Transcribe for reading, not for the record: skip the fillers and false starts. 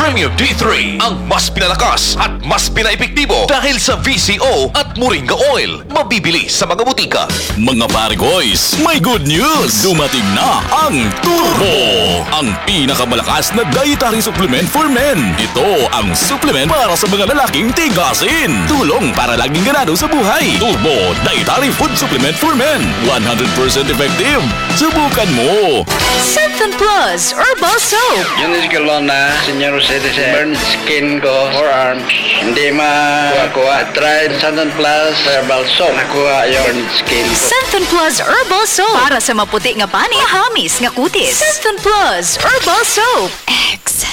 Premier D3 ang mas pinalakas at mas pinaepektibo dahil sa VCO at Moringa Oil. Mabibili sa mga butika. Mga pare boys, may good news! Dumating na ang Turbo! Ang pinakamalakas na dietary supplement for men. Ito ang supplement para sa mga lalaking tigasin. Tulong para laging ganado sa buhay. Turbo Dietary Food Supplement for Men. 100% effective. Subukan mo! Cynthon Plus Herbal Soap. Yun is galon na senior citizen. Burn skin ko, forearms. Hindi makuha. Try Cynthon Plus Herbal Soap. Nakuha yung burn skin ko. Cynthon Plus Herbal Soap. Para sa maputi nga bani, hamis nga kutis. Cynthon Plus Herbal Soap. X.